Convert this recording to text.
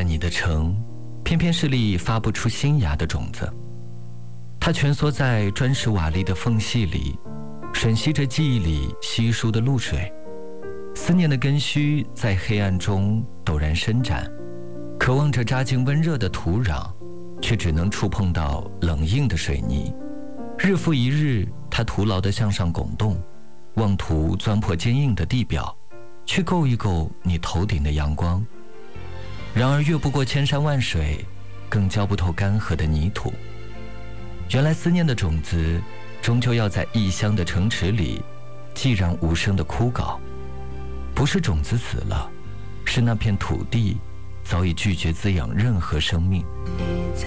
你的城，偏偏是粒发不出新芽的种子。它蜷缩在砖石瓦砾的缝隙里，吮吸着记忆里稀疏的露水。思念的根须在黑暗中陡然伸展，渴望着扎进温热的土壤，却只能触碰到冷硬的水泥。日复一日，它徒劳地向上拱动，妄图钻破坚硬的地表，去够一够你头顶的阳光。然而越不过千山万水，更浇不透干涸的泥土。原来思念的种子终究要在异乡的城池里寂然无声的枯槁。不是种子死了，是那片土地早已拒绝滋养任何生命。